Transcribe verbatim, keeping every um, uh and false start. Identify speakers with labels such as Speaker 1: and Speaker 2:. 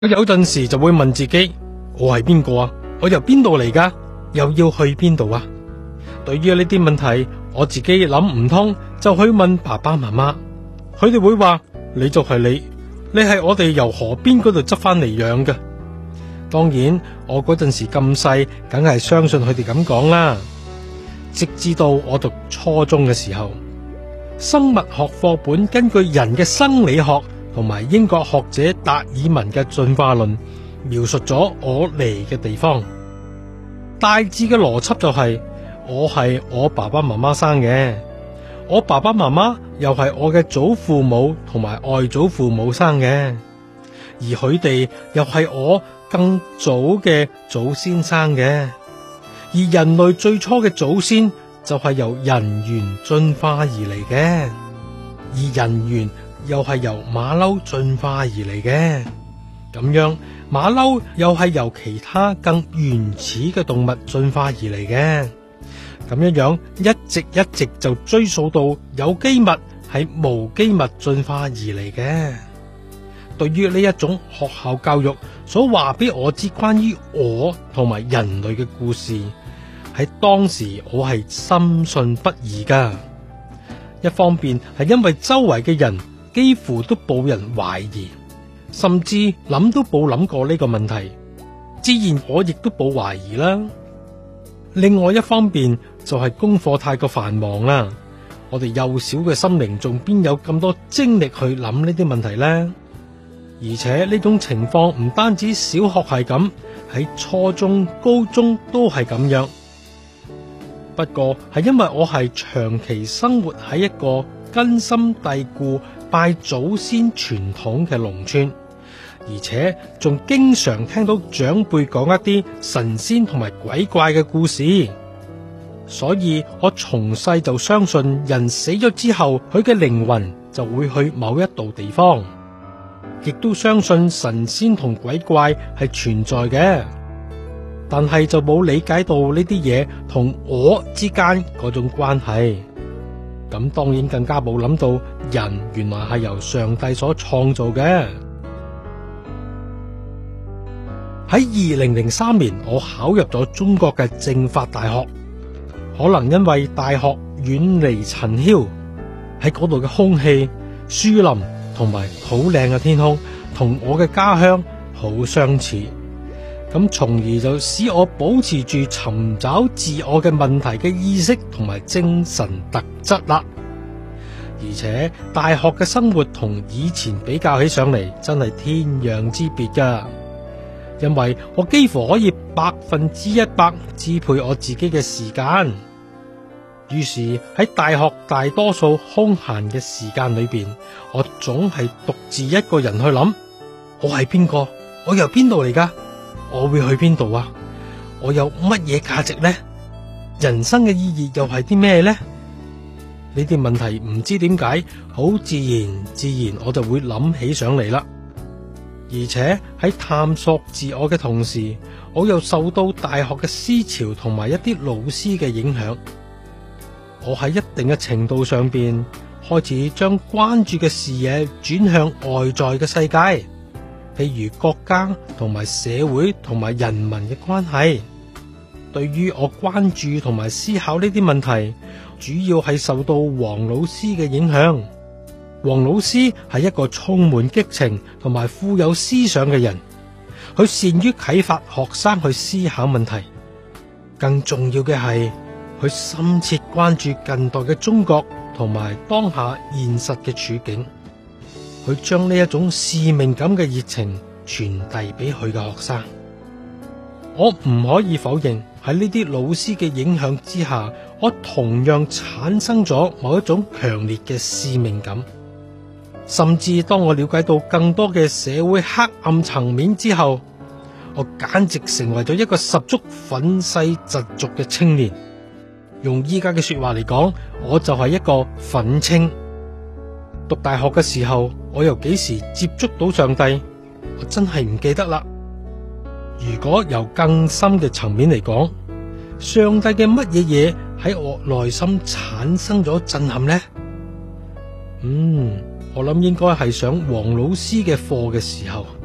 Speaker 1: 我有陣時就會問自己，我係邊個啊？我由邊度嚟噶？又要去邊度啊？對於呢啲問題，我自己諗唔通，就去問爸爸媽媽，佢哋會話：你就係你，你係我哋由河邊嗰度執翻嚟養嘅。當然，我嗰陣時咁細，梗係相信佢哋咁講啦。直至到我讀初中嘅時候，生物學課本根據人嘅生理學同埋英國學者達爾文嘅進化論，描述咗我嚟嘅地方。大致嘅邏輯就係，我係我爸爸媽媽生嘅，我爸爸媽媽又係我嘅祖父母同埋外祖父母生嘅，而佢哋又係我更早嘅祖先生嘅。而人類最初嘅祖先就係由人猿進化而嚟嘅，而人猿又係由馬騮進化而嚟嘅。咁樣馬騮又係由其他更原始嘅動物進化而嚟嘅。咁樣樣一直一直就追溯到有機物係無機物進化而嚟嘅。對於呢一種學校教育所話俾我知關於我同埋人類嘅故事，喺當時我係深信不疑噶。一方面係因為周圍嘅人幾乎都冇人懷疑，甚至諗都冇諗過呢個問題，自然我亦都冇懷疑啦。另外一方面就係功課太過繁忙啦，我哋幼小嘅心靈仲邊有咁多精力去諗呢啲問題呢？而且呢種情況唔單止小學係咁，喺初中、高中都係咁樣。不過係因為我係長期生活喺一個根深蒂固拜祖先傳統嘅農村，而且仲經常聽到長輩講一啲神仙同埋鬼怪嘅故事，所以我從細就相信人死咗之後，佢嘅靈魂就會去某一度地方，亦都相信神仙同鬼怪係存在嘅。但係就冇理解到呢啲嘢同我之間嗰種關係，咁當然更加冇諗到人原來係由上帝所創造嘅。喺二零零三年，我考入咗中國嘅政法大學，可能因為大學遠離塵囂，喺嗰度嘅空氣、樹林同埋好靚嘅天空，同我嘅家鄉好相似。咁從而就使我保持住尋找自我嘅問題嘅意識同埋精神特質啦。而且大學嘅生活同以前比較起上嚟，真係天壤之別噶。因為我幾乎可以百分之一百支配我自己嘅時間。於是喺大學大多數空閒嘅時間裏邊，我總係獨自一個人去諗：我係邊個？我由邊度嚟噶？我會去邊度啊？我有乜嘢價值呢？人生嘅意義又係啲咩呢？呢啲問題唔知點解，好自然自然我就會諗起上嚟啦。而且喺探索自我嘅同時，我又受到大學嘅思潮同埋一啲老師嘅影響。我喺一定嘅程度上邊開始將關注嘅視野轉向外在嘅世界。譬如國家同埋社會同埋人民嘅關係，對於我關注同埋思考呢啲問題，主要係受到黃老師嘅影響。黃老師係一個充滿激情同埋富有思想嘅人，佢善於啟發學生去思考問題。更重要嘅係，佢深切關注近代嘅中國同埋當下現實嘅處境。佢將呢一種使命感嘅熱情傳遞俾佢嘅學生。我唔可以否認，喺呢啲老師嘅影響之下，我同樣產生咗某一種強烈嘅使命感。甚至當我了解到更多嘅社會黑暗層面之後，我簡直成為咗一個十足憤世嫉俗嘅青年。用依家嘅說話嚟講，我就係一個憤青。讀大學嘅時候，我又幾時接觸到上帝？我真係唔記得啦。如果由更深嘅層面嚟講，上帝嘅乜嘢嘢喺我內心產生咗震撼呢？嗯，我諗應該係上黃老師嘅課嘅時候。